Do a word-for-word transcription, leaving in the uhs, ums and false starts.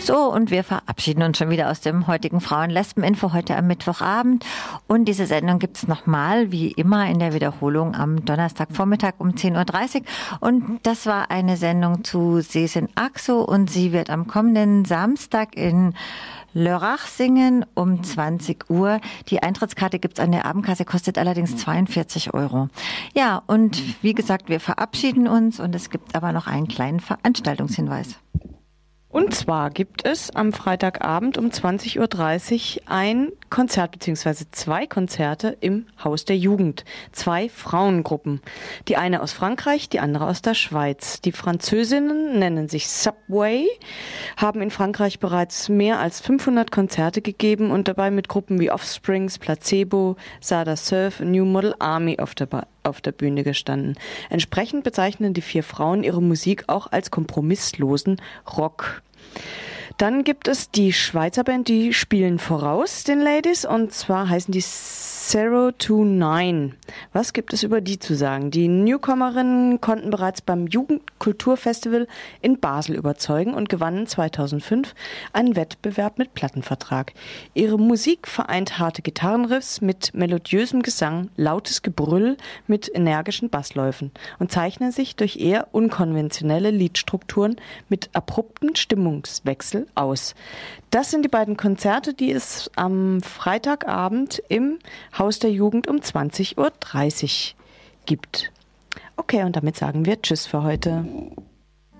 So, und wir verabschieden uns schon wieder aus dem heutigen Frauen-Lesben-Info heute am Mittwochabend. Und diese Sendung gibt's nochmal, wie immer, in der Wiederholung am Donnerstagvormittag um zehn Uhr dreißig. Und das war eine Sendung zu Sesin Aksu und sie wird am kommenden Samstag in Lörrach singen um zwanzig Uhr. Die Eintrittskarte gibt's an der Abendkasse, kostet allerdings zweiundvierzig Euro. Ja, und wie gesagt, wir verabschieden uns und es gibt aber noch einen kleinen Veranstaltungshinweis. Und zwar gibt es am Freitagabend um zwanzig Uhr dreißig ein Konzert bzw. zwei Konzerte im Haus der Jugend. Zwei Frauengruppen. Die eine aus Frankreich, die andere aus der Schweiz. Die Französinnen nennen sich Subway, haben in Frankreich bereits mehr als fünfhundert Konzerte gegeben und dabei mit Gruppen wie Offsprings, Placebo, Sada Surf und New Model Army auf der, auf der Bühne gestanden. Entsprechend bezeichnen die vier Frauen ihre Musik auch als kompromisslosen Rock. Dann gibt es die Schweizer Band, die spielen voraus den Ladies, und zwar heißen die Zero to Nine. Was gibt es über die zu sagen? Die Newcomerinnen konnten bereits beim Jugendkulturfestival in Basel überzeugen und gewannen zweitausendfünf einen Wettbewerb mit Plattenvertrag. Ihre Musik vereint harte Gitarrenriffs mit melodiösem Gesang, lautes Gebrüll mit energischen Bassläufen und zeichnen sich durch eher unkonventionelle Liedstrukturen mit abrupten Stimmungswechsel aus. Das sind die beiden Konzerte, die es am Freitagabend im Haus der Jugend um zwanzig Uhr dreißig gibt. Okay, und damit sagen wir Tschüss für heute.